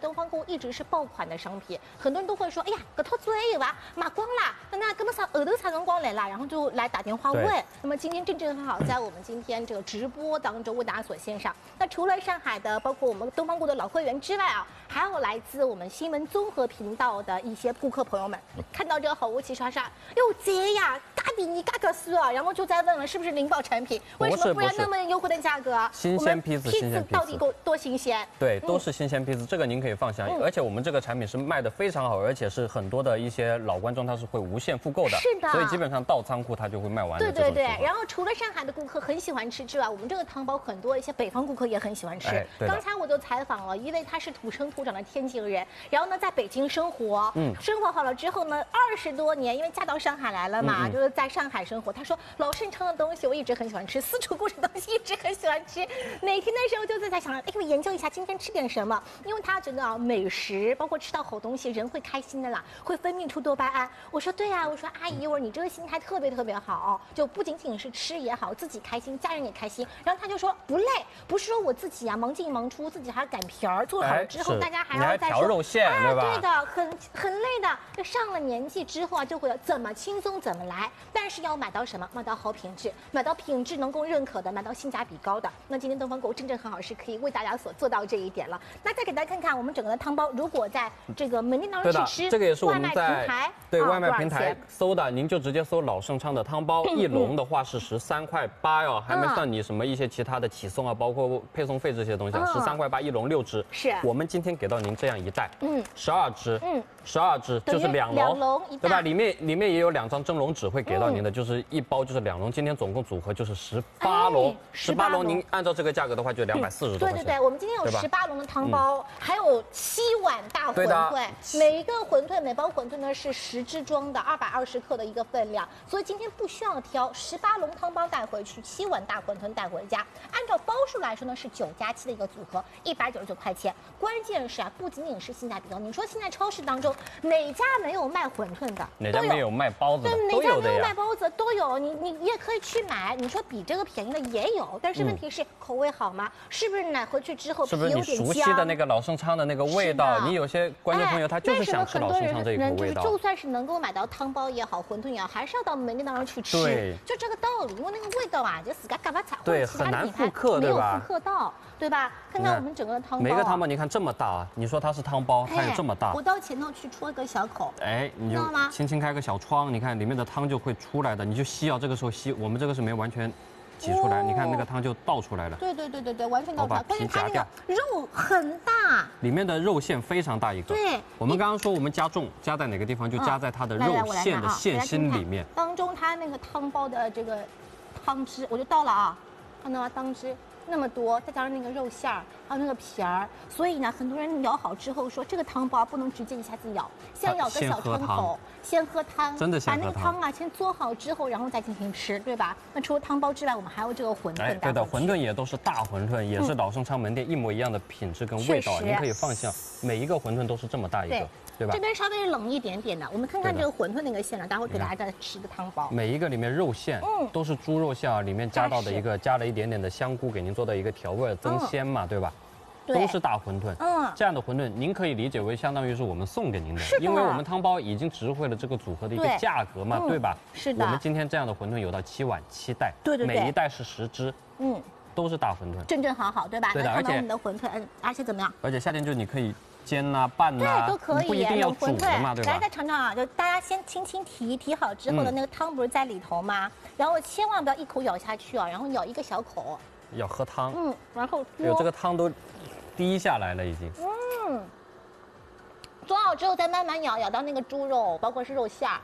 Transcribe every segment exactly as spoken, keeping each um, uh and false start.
东方购物一直是爆款的商品，很多人都会说，哎呀，搿套做还有伐？卖光啦，那那根本啥后头啥辰光来啦？然后就来打电话问。那么今天正正好在我们今天这个直播当中为大家所献上。那除了上海的，包括我们东方购物的老会员之外啊，还有来自我们新闻综合频道的一些顾客朋友们，看到这个好物齐刷刷，哟这呀，嘎比你嘎个数啊，然后就在问了是不是灵宝产品？为什么不然那么优惠的价格？ 新鲜批次，新鲜批次到底够多新鲜？ 对，都是新鲜批次，这个您可以放心。而且我们这个产品是卖的非常好，而且是很多的一些老观众他是会无限复购的， 是的， 所以基本上到仓库它就会卖完的。 对对对。然后除了上海的顾客很喜欢吃之外，我们这个汤包很多一些北方顾客也很喜欢吃。哎、刚才我就采访了，因为他是土生土长的天津人，然后呢在北京生活，嗯，生活好了之后呢，二十多年，因为嫁到上海来了嘛，嗯嗯就是在上海生活。他说老盛昌的东西我一直很喜欢吃，私厨故事的东西一直很喜欢吃。每天的时候就在想，哎，我研究一下今天吃点什么，因为他觉得啊，美食包括吃到好东西，人会开心的啦，会分泌出多巴胺。我说对呀、啊，我说阿姨，我说你这个心态特别特别好，就不仅仅是吃也好，自己开心，家人也开心。然后他就说不累，不是说我自己啊忙进忙出，自己还要擀皮儿，做好了之后、哎、大家还要再调肉馅， 啊、 对吧？ 对的，很很累的。就上了年纪之后啊，就会怎么轻松怎么来，但是要买到什么？买到好品质，买到品质能够认可的，买到性价比高的。那今天东方购物正正很好是可以为大家所做到这一点了。那再给大家看看我们整个的汤包，如果在这个门店当中去吃， 这个也是我们在外卖平台对、啊、外卖平台搜的，您就直接搜老盛昌的汤包，嗯、一笼的话是十三块八哟，还没算你什么一些其他的起送啊，包括配送费这些东西，十三块八一笼六只。 是我们今天给到您这样一袋， 嗯， 十二只， 嗯， 十二只就是两笼，笼对吧？里面里面也有两张蒸笼纸会给到您的，嗯、就是一包就是两笼，今天总共组合就是十八笼，十八笼您按照这个价格的话就两百四十多块钱。 对对对，我们今天有十八笼的汤包，嗯、还有七碗大馄饨，每一个馄饨每包馄饨呢是十只装的，二百二十克的一个分量，所以今天不需要挑，十八笼汤包带回去，七碗大馄饨带回家。按照包数来说呢是九加七的一个组合，一百九十九块钱。关键是啊，不仅仅是性价比高，你说现在超市当中哪家没有卖馄饨的？ 哪家没有卖包子的？ 对，哪家没有卖包子都有，你你也可以去买。你说比这个便宜的也有，但是问题是口味好吗？是不是买回去之后皮有点是不是你熟悉的那个老盛昌的那个味道？你有些观众朋友他就是想吃老盛昌这一口味道。 就算是能够买到汤包也好，馄饨也好，还是要到门店当中去吃。 对， 就这个道理，因为那个味道啊，就自家干嘛菜， 对，很难复刻，对吧？ 没有复刻到，对吧？看看我们整个汤包， 每个汤包你看这么大啊，你说它是汤包，它有这么大。 我到前头去戳一个小口， 哎，你就轻轻开个小窗，你看里面的汤就会出来的，你就吸啊，这个时候吸，我们这个是没完全挤出来，你看那个汤就倒出来了。 对对对对对，完全倒出来。 把皮夹掉， 肉很大， 里面的肉馅非常大一个。 对， 我们刚刚说我们加重，加在哪个地方就加在它的肉馅的馅心里面。 当中它那个汤包的这个汤汁，我就倒了啊，看到吗？汤汁。那么多，再加上那个肉馅儿，还有那个皮儿，所以呢，很多人舀好之后说，这个汤包不能直接一下子舀，先舀个小汤口，先喝汤， 真的把那个汤啊先做好之后，然后再进行吃，对吧？那除了汤包之外，我们还有这个馄饨。哎， 对的，馄饨也都是大馄饨，也是老盛昌门店一模一样的品质跟味道，您可以放心，每一个馄饨都是这么大一个。对吧？ 这边稍微冷一点点的，我们看看这个馄饨那个馅呢，待会给大家再吃一个汤包。 每一个里面肉馅，嗯，都是猪肉馅啊，里面加到的一个加了一点点的香菇，给您做的一个调味增鲜嘛，对吧？都是大馄饨，嗯，这样的馄饨您可以理解为相当于是我们送给您的，因为我们汤包已经值回了这个组合的一个价格嘛，对吧？ 是的。 我们今天这样的馄饨有到七碗七袋， 对对对， 每一袋是十只，嗯，都是大馄饨， 正正好好，对吧？ 对的，而且我们的馄饨，嗯，而且怎么样？ 而且夏天就你可以。煎呐、拌呐， 对，都可以， 不一定要煮的嘛，对吧？ 来，再尝尝啊，就大家先轻轻提提好之后的那个汤不是在里头吗？然后千万不要一口咬下去啊，然后咬一个小口。 要喝汤。 嗯，然后有这个汤都滴下来了已经。 嗯，做好之后再慢慢咬，咬到那个猪肉，包括是肉馅儿。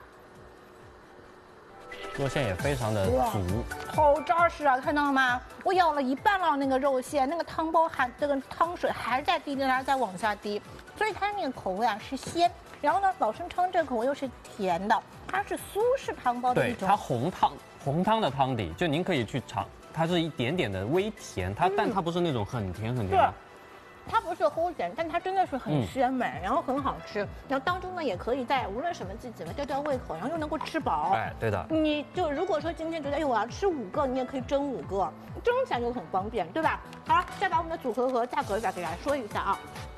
肉馅也非常的足， 好扎实啊！看到了吗？我咬了一半了，那个肉馅，那个汤包还这个汤水还在滴滴答在往下滴，所以它那个口味啊是鲜。然后呢，老盛昌这个口味又是甜的，它是苏式汤包的一种。 对，它红汤红汤的汤底，就您可以去尝，它是一点点的微甜，它、嗯、但它不是那种很甜很甜的。 它不是齁甜，但它真的是很鲜美，嗯、然后很好吃。然后当中呢，也可以在无论什么季节呢吊吊胃口，然后又能够吃饱。 哎，对的。 你就如果说今天觉得哎我要吃五个，你也可以蒸五个，蒸起来就很方便，对吧？好了，再把我们的组合和价格再给大家说一下啊。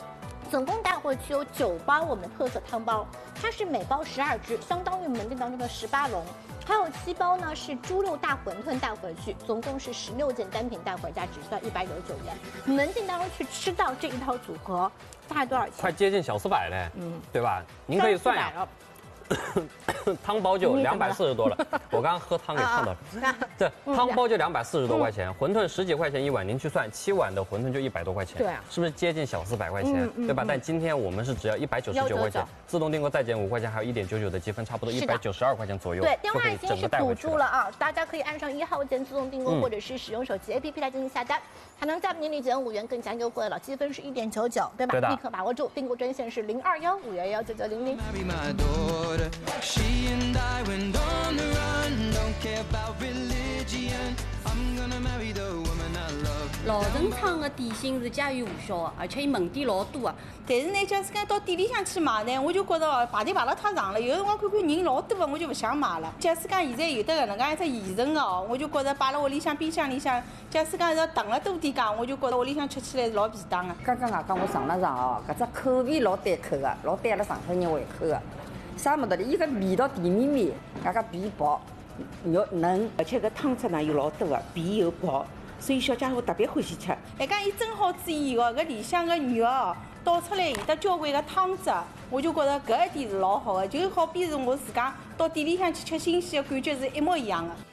总共带回去有九包我们的特色汤包，它是每包十二只，相当于门店当中的十八笼。还有七包呢是猪肉大馄饨带回去，总共是十六件单品带回家，只需要一百九十九元。门店当中去吃到这一套组合，大概多少钱？ 快接近小四百嘞，嗯，对吧？您可以算呀。汤包就两百四十多了，我刚刚喝汤给烫到了。这汤包就两百四十多块钱，馄饨十几块钱一碗，您去算七碗的馄饨就一百多块钱， 对啊， 是不是接近小四百块钱，对吧？但今天我们是只要一百九十九块钱，自动订购再减五块钱，还有一点九九的积分，差不多一百九十二块钱左右。 对，电话已经是补助了啊，大家可以按上一号键自动订购，或者是使用手机 A P P 来进行下单，还能在您里减五元，更加优惠了，积分是一点九九，对吧？立刻把握住，订购专线是零二幺五幺幺九九零零。 She and I went on the run, don't care about religion. I'm gonna marry the woman I love. 老城厂的点心是家喻户晓的，而且伊门店老多啊。 但是呢，假使讲到店里向去买呢，我就觉得排队排了太长了。有辰光看看人老多的，我就不想买了。假使讲现在有得搿能介一只现成的哦，我就觉得摆辣屋里向冰箱里向，假使讲要囤了多点讲，我就觉得屋里向吃起来是老便当的。 刚刚外讲我尝了尝哦，搿只口味老对口的，老对阿拉上海人胃口的。啥么道理？伊个味道甜绵绵，外加皮薄，肉嫩， 而且搿汤汁呢又老多的，皮又薄，所以小家伙特别欢喜吃。 还讲伊蒸好之以后，搿里向个肉哦倒出来有得交关个汤汁，我就觉得搿一点是老好的，就好比是我自家到店里向去吃新鲜的感觉是一模一样的。